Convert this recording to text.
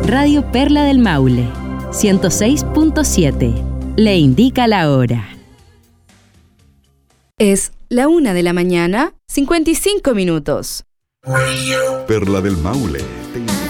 Radio Perla del Maule, 106.7. Le indica la hora. Es la 1 de la mañana, 55 minutos. Perla del Maule te